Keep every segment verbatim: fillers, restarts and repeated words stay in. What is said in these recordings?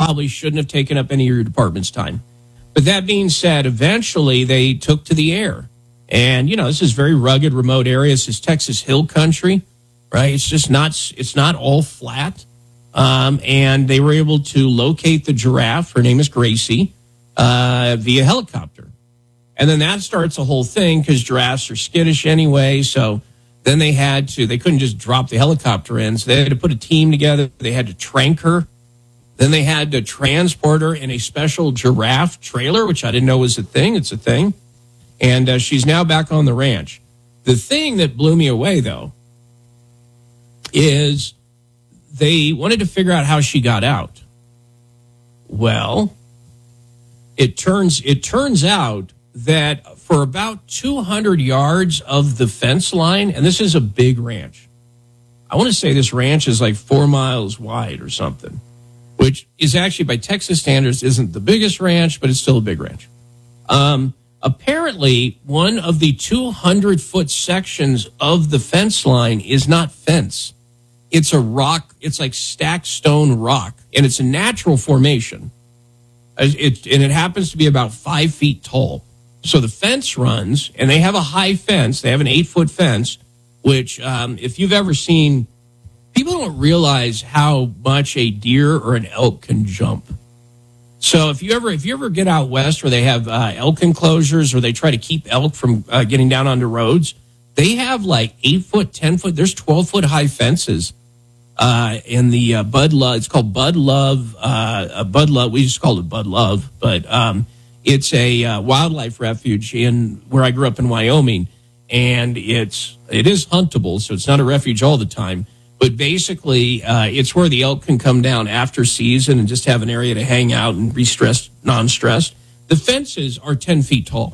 probably shouldn't have taken up any of your department's time. But that being said, eventually they took to the air. And, you know, this is very rugged, remote area. This is Texas Hill Country, right? It's just not, it's not all flat. Um, and they were able to locate the giraffe. Her name is Gracie, uh, via helicopter. And then that starts a whole thing because giraffes are skittish anyway. So then they had to, they couldn't just drop the helicopter in. So they had to put a team together. They had to trank her. Then they had to transport her in a special giraffe trailer, which I didn't know was a thing. It's a thing. And uh, she's now back on the ranch. The thing that blew me away, though, is they wanted to figure out how she got out. Well, it turns it turns out that for about two hundred yards of the fence line, and this is a big ranch. I want to say this ranch is like four miles wide or something, which is actually by Texas standards isn't the biggest ranch, but it's still a big ranch. Um, apparently, one of the two hundred foot sections of the fence line is not fence. It's a rock. It's like stacked stone rock, and it's a natural formation. It, and it happens to be about five feet tall. So the fence runs, and they have a high fence. They have an eight-foot fence, which um, if you've ever seen, people don't realize how much a deer or an elk can jump. So if you ever if you ever get out west where they have uh, elk enclosures or they try to keep elk from uh, getting down onto roads, they have like eight-foot, ten-foot, there's twelve-foot high fences. Uh, in the uh, Bud Love, it's called Bud Love, uh, Bud Love, we just called it Bud Love, but um, it's a uh, wildlife refuge in where I grew up in Wyoming, and it's it is huntable, so it's not a refuge all the time, but basically uh, it's where the elk can come down after season and just have an area to hang out and be stressed, non-stressed. The fences are ten feet tall.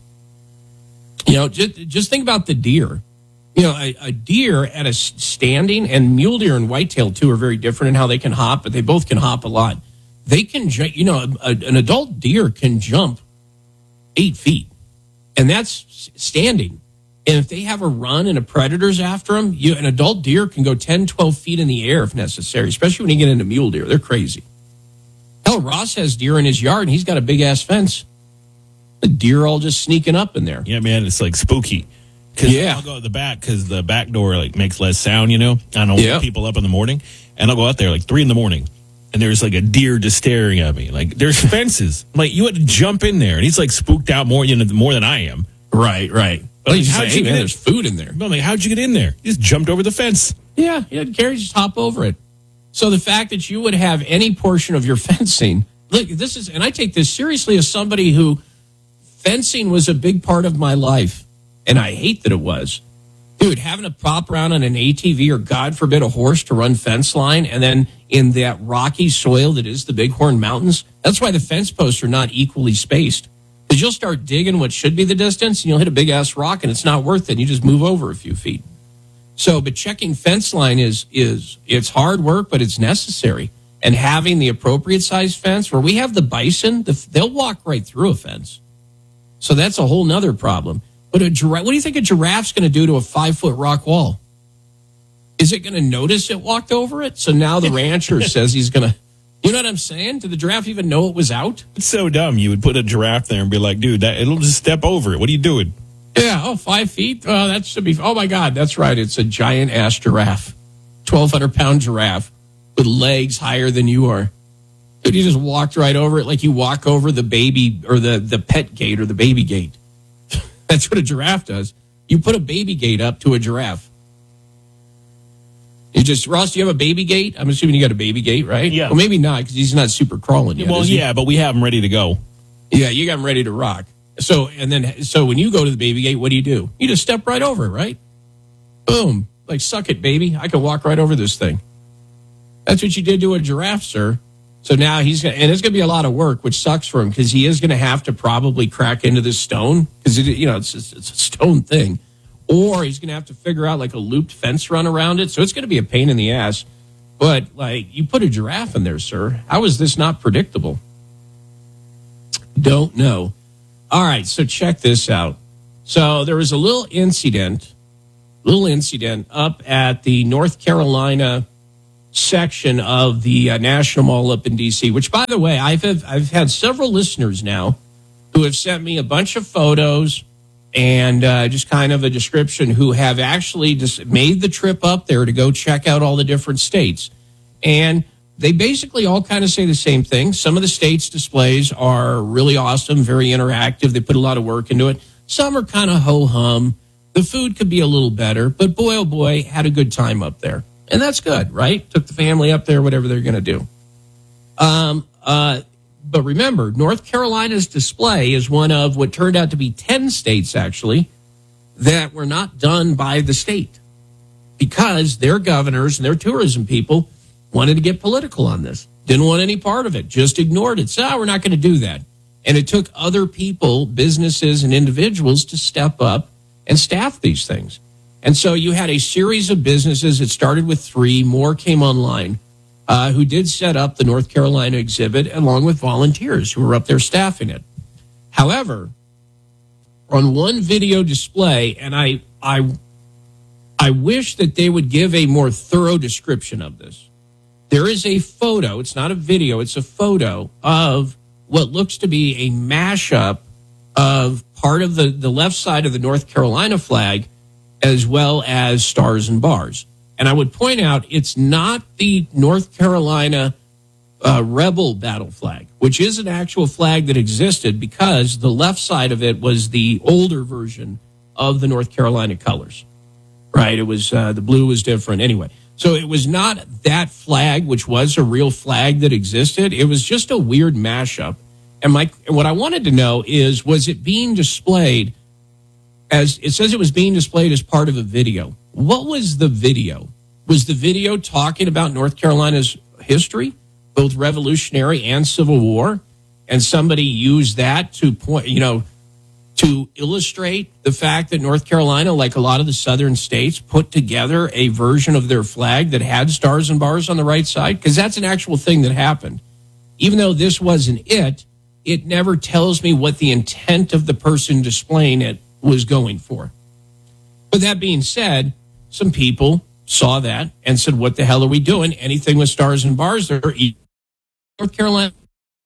You know, just, just think about the deer. You know, a, a deer at a standing, and mule deer and whitetail, too, are very different in how they can hop, but they both can hop a lot. They can, you know, a, a, an adult deer can jump eight feet, and that's standing. And if they have a run and a predator's after them, you, an adult deer can go ten, twelve feet in the air if necessary, especially when you get into mule deer. They're crazy. Hell, Ross has deer in his yard, and he's got a big-ass fence. The deer all just sneaking up in there. Yeah, man, it's like spooky. Cause yeah. I'll go to the back because the back door like makes less sound, you know. I don't know, yeah. people up in the morning, and I'll go out there like three in the morning, and there's like a deer just staring at me. Like there's fences. I'm like you had to jump in there, and he's like spooked out more, you know, more than I am. Right, right. But well, like, how'd you get in? There's food in there. I'm like, how'd you get in there? You just jumped over the fence. Yeah, you had carry, just hop over it. So the fact that you would have any portion of your fencing, look, this is, and I take this seriously as somebody who fencing was a big part of my life, and I hate that it was. Dude, having to pop around on an A T V or, God forbid, a horse to run fence line, and then in that rocky soil that is the Bighorn Mountains, that's why the fence posts are not equally spaced. Because you'll start digging what should be the distance, and you'll hit a big-ass rock, and it's not worth it, and you just move over a few feet. So, but checking fence line is, is it's hard work, but it's necessary. And having the appropriate size fence, where we have the bison, the, they'll walk right through a fence. So that's a whole nother problem. But a giraffe, what do you think a giraffe's going to do to a five-foot rock wall? Is it going to notice it walked over it? So now the rancher says he's going to, you know what I'm saying? Did the giraffe even know it was out? It's so dumb. You would put a giraffe there and be like, dude, that it'll just step over it. What are you doing? Yeah, oh, five feet? Oh, that should be, oh my God, that's right. It's a giant-ass giraffe, twelve hundred pound giraffe with legs higher than you are. Dude, you just walked right over it like you walk over the baby or the, the pet gate or the baby gate. That's what a giraffe does. You put a baby gate up to a giraffe. You just, Ross, do you have a baby gate? I'm assuming you got a baby gate, right? Yeah. Well, maybe not because he's not super crawling yet. Well, yeah, but we have him ready to go. Yeah, you got him ready to rock. So, and then, so when you go to the baby gate, what do you do? You just step right over it, right? Boom. Like, suck it, baby. I can walk right over this thing. That's what you did to a giraffe, sir. So now he's going to, and it's going to be a lot of work, which sucks for him because he is going to have to probably crack into this stone because, it, you know, it's, it's, it's a stone thing. Or he's going to have to figure out like a looped fence run around it. So it's going to be a pain in the ass. But like, you put a giraffe in there, sir. How is this not predictable? Don't know. All right, so check this out. So there was a little incident, little incident up at the North Carolina section of the uh, National Mall up in D C, which, by the way, I've have, I've had several listeners now who have sent me a bunch of photos and uh, just kind of a description who have actually just made the trip up there to go check out all the different states. And they basically all kind of say the same thing. Some of the states' displays are really awesome, very interactive. They put a lot of work into it. Some are kind of ho-hum. The food could be a little better, but boy, oh boy, had a good time up there. And that's good, right? Took the family up there, whatever they're going to do. Um, uh, but remember, North Carolina's display is one of what turned out to be ten states, actually, that were not done by the state because their governors and their tourism people wanted to get political on this. Didn't want any part of it. Just ignored it. So, oh, we're not going to do that. And it took other people, businesses, and individuals to step up and staff these things. And so you had a series of businesses. It started with three. More came online uh, who did set up the North Carolina exhibit along with volunteers who were up there staffing it. However, on one video display, and I, I, I wish that they would give a more thorough description of this. There is a photo. It's not a video. It's a photo of what looks to be a mashup of part of the, the left side of the North Carolina flag as well as stars and bars. And I would point out it's not the North Carolina uh, rebel battle flag, which is an actual flag that existed because the left side of it was the older version of the North Carolina colors, right? It was, uh, the blue was different anyway. So it was not that flag, which was a real flag that existed. It was just a weird mashup. And my, what I wanted to know is, was it being displayed as, it says it was being displayed as part of a video. What was the video? Was the video talking about North Carolina's history, both Revolutionary and Civil War? And somebody used that to point, you know, to illustrate the fact that North Carolina, like a lot of the southern states, put together a version of their flag that had stars and bars on the right side? Because that's an actual thing that happened. Even though this wasn't it, it never tells me what the intent of the person displaying it was going for. But that being said, some people saw that and said, what the hell are we doing? Anything with stars and bars there. North Carolina's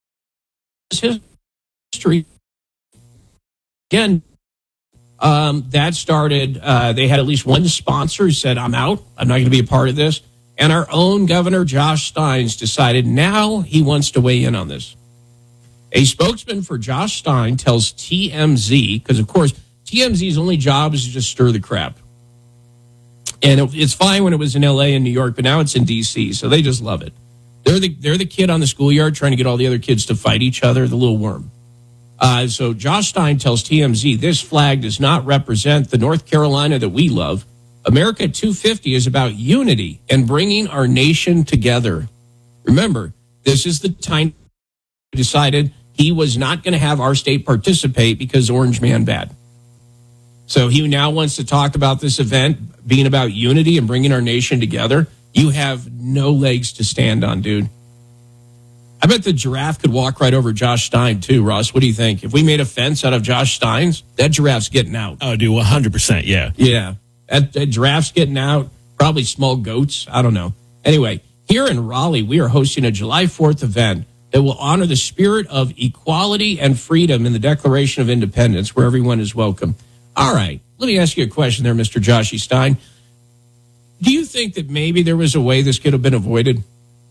history. Again, um, that started, uh, they had at least one sponsor who said, I'm out. I'm not going to be a part of this. And our own Governor Josh Steins decided now he wants to weigh in on this. A spokesman for Josh Stein tells T M Z, because of course, T M Z's only job is to just stir the crap. And it, it's fine when it was in L A and New York, but now it's in D C, so they just love it. They're the, they're the kid on the schoolyard trying to get all the other kids to fight each other, the little worm. Uh, so Josh Stein tells T M Z, this flag does not represent the North Carolina that we love. America two fifty is about unity and bringing our nation together. Remember, this is the time he decided he was not going to have our state participate because Orange Man bad. So he now wants to talk about this event being about unity and bringing our nation together. You have no legs to stand on, dude. I bet the giraffe could walk right over Josh Stein, too, Ross. What do you think? If we made a fence out of Josh Stein's, that giraffe's getting out. Oh, dude, one hundred percent, yeah. Yeah, that, that giraffe's getting out. Probably small goats. I don't know. Anyway, here in Raleigh, we are hosting a July fourth event that will honor the spirit of equality and freedom in the Declaration of Independence, where everyone is welcome. All right, let me ask you a question there, Mister Joshy Stein. Do you think that maybe there was a way this could have been avoided?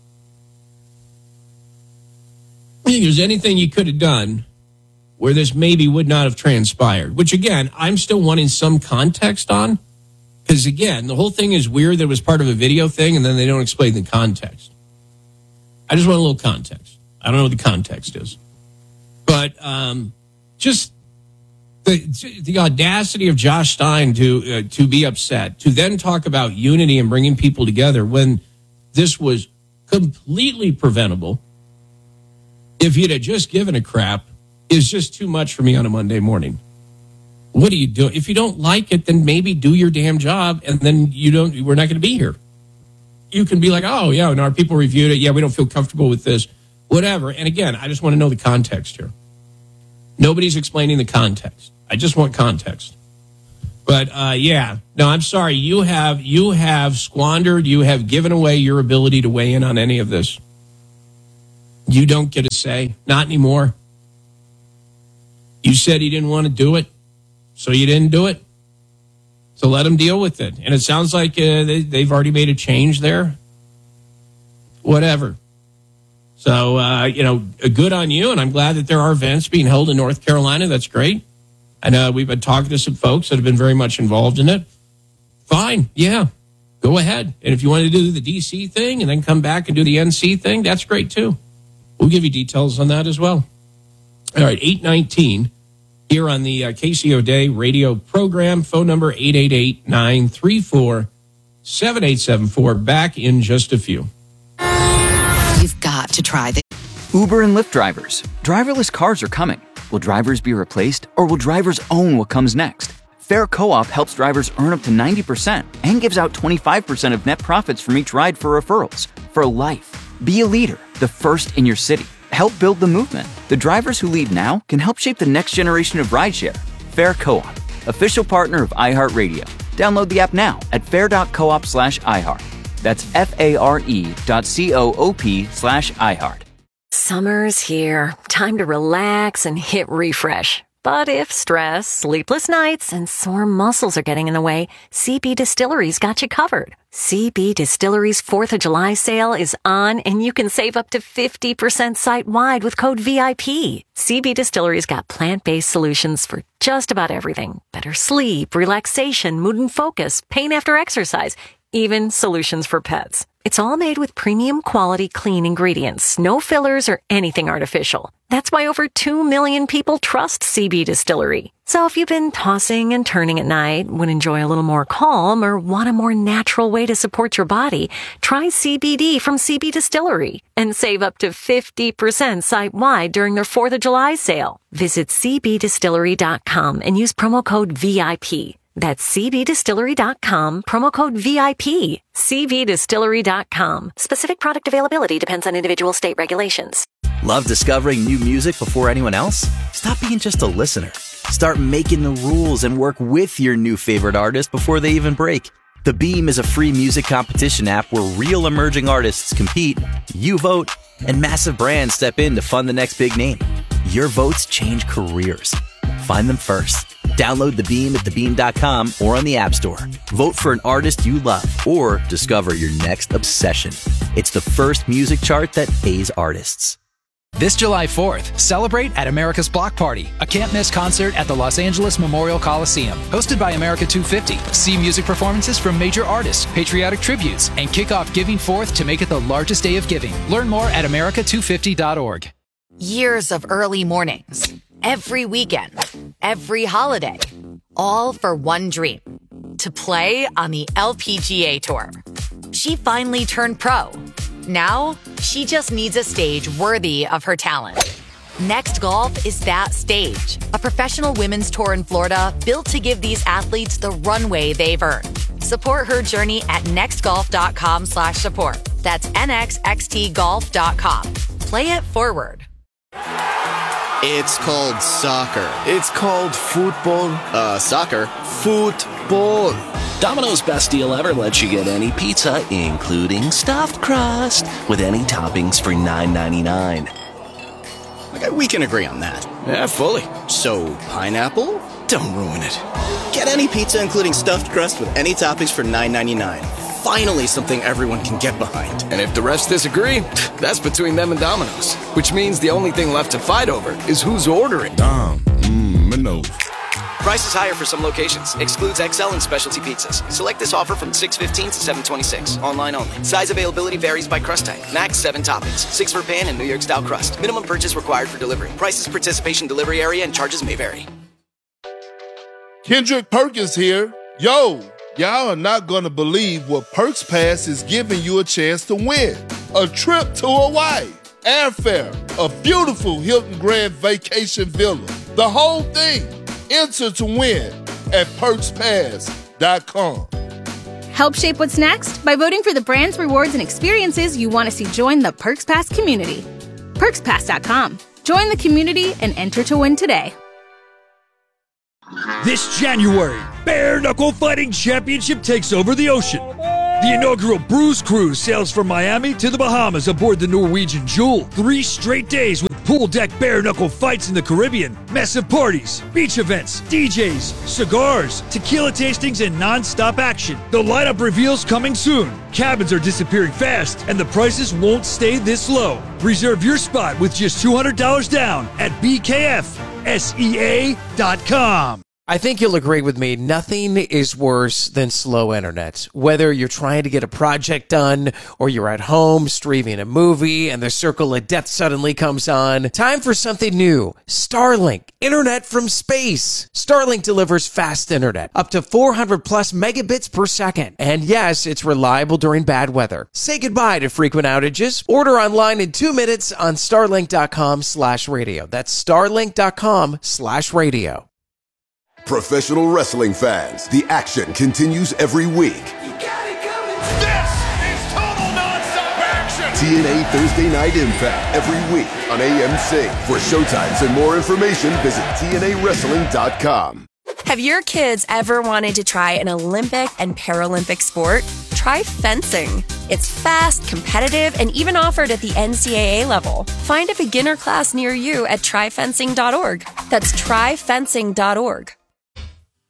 I think there's anything you could have done where this maybe would not have transpired, which, again, I'm still wanting some context on, because, again, the whole thing is weird that it was part of a video thing, and then they don't explain the context. I just want a little context. I don't know what the context is. But um, just the, the audacity of Josh Stein to, uh, to be upset, to then talk about unity and bringing people together when this was completely preventable. If you'd have just given a crap, is just too much for me on a Monday morning. What do you do? If you don't like it, then maybe do your damn job, and then you don't. We're not going to be here. You can be like, oh, yeah, and our people reviewed it. Yeah, we don't feel comfortable with this. Whatever. And again, I just want to know the context here. Nobody's explaining the context. I just want context. But uh, yeah, no, I'm sorry. You have you have squandered. You have given away your ability to weigh in on any of this. You don't get a say, not anymore. You said he didn't want to do it, so you didn't do it. So let him deal with it. And it sounds like uh, they, they've already made a change there. Whatever. So uh, you know, good on you, and I'm glad that there are events being held in North Carolina. That's great. I know we've been talking to some folks that have been very much involved in it. Fine, yeah, go ahead. And if you want to do the D C thing and then come back and do the N C thing, that's great too. We'll give you details on that as well. All right, eight nineteen here on the uh, K C O Day radio program. Phone number eight eight eight, nine three four, seven eight seven four. Back in just a few. You've got to try this. Uber and Lyft drivers. Driverless cars are coming. Will drivers be replaced, or will drivers own what comes next? Fair Co-op helps drivers earn up to ninety percent and gives out twenty-five percent of net profits from each ride for referrals. For life. Be a leader, the first in your city. Help build the movement. The drivers who lead now can help shape the next generation of rideshare. Fair Co-op, official partner of iHeartRadio. Download the app now at fair.coop slash iHeart. That's F-A-R-E dot C-O-O-P slash iHeart. Summer's here. Time to relax and hit refresh. But if stress, sleepless nights, and sore muscles are getting in the way, C B Distillery's got you covered. C B Distillery's fourth of July sale is on, and you can save up to fifty percent site-wide with code V I P. C B Distillery's got plant-based solutions for just about everything. Better sleep, relaxation, mood and focus, pain after exercise, even solutions for pets. It's all made with premium quality clean ingredients, no fillers or anything artificial. That's why over two million people trust C B Distillery. So if you've been tossing and turning at night, would enjoy a little more calm, or want a more natural way to support your body, try C B D from C B Distillery and save up to fifty percent site-wide during their fourth of July sale. Visit C B distillery dot com and use promo code V I P. That's C B distillery dot com, promo code V I P. C B distillery dot com. Specific product availability depends on individual state regulations. Love discovering new music before anyone else? Stop being just a listener. Start making the rules and work with your new favorite artist before they even break. The Beam is a free music competition app where real emerging artists compete, you vote, and massive brands step in to fund the next big name. Your votes change careers. Find them first. Download The Beam at the beam dot com or on the App Store. Vote for an artist you love or discover your next obsession. It's the first music chart that pays artists. This July fourth, celebrate at America's Block Party, a can't-miss concert at the Los Angeles Memorial Coliseum. Hosted by America two fifty, see music performances from major artists, patriotic tributes, and kick off Giving Fourth to make it the largest day of giving. Learn more at america two fifty dot org. Years of early mornings, every weekend, every holiday, all for one dream, to play on the L P G A Tour. She finally turned pro. Now, she just needs a stage worthy of her talent. Next Golf is that stage, a professional women's tour in Florida built to give these athletes the runway they've earned. Support her journey at nextgolf.com slash support. That's N X X T golf dot com. Play it forward. It's called soccer. It's called football. Uh, soccer. Football. Domino's Best Deal Ever lets you get any pizza, including stuffed crust, with any toppings for nine ninety-nine. Okay, we can agree on that. Yeah, fully. So, pineapple? Don't ruin it. Get any pizza, including stuffed crust, with any toppings for nine ninety-nine. Finally, something everyone can get behind. And if the rest disagree, that's between them and Domino's. Which means the only thing left to fight over is who's ordering. Dom, mmm, Minos. Price is higher for some locations. Excludes X L and specialty pizzas. Select this offer from six fifteen to seven twenty-six. Online only. Size availability varies by crust type. Max seven toppings. Six for pan and New York style crust. Minimum purchase required for delivery. Prices, participation, delivery area, and charges may vary. Kendrick Perkins here. Yo, y'all are not gonna believe what Perks Pass is giving you a chance to win. A trip to Hawaii, airfare, a beautiful Hilton Grand Vacation Villa. The whole thing. Enter to win at perks pass dot com. Help shape what's next by voting for the brands, rewards, and experiences you want to see join the Perks Pass community. perks pass dot com. Join the community and enter to win today. This January, Bare Knuckle Fighting Championship takes over the ocean. The inaugural Bruise Cruise sails from Miami to the Bahamas aboard the Norwegian Jewel. Three straight days with pool deck bare knuckle fights in the Caribbean, massive parties, beach events, D Js, cigars, tequila tastings, and non-stop action. The lineup reveals coming soon. Cabins are disappearing fast, and the prices won't stay this low. Reserve your spot with just two hundred dollars down at B K F S E A dot com. I think you'll agree with me, nothing is worse than slow internet. Whether you're trying to get a project done or you're at home streaming a movie and the circle of death suddenly comes on, time for something new. Starlink, internet from space. Starlink delivers fast internet, up to four hundred plus megabits per second. And yes, it's reliable during bad weather. Say goodbye to frequent outages. Order online in two minutes on starlink.com slash radio. That's starlink.com slash radio. Professional wrestling fans, the action continues every week. You got it coming. This is total nonstop action. T N A Thursday Night Impact every week on A M C. For showtimes and more information, visit T N A wrestling dot com. Have your kids ever wanted to try an Olympic and Paralympic sport? Try fencing. It's fast, competitive, and even offered at the N C double A level. Find a beginner class near you at try fencing dot org. That's try fencing dot org.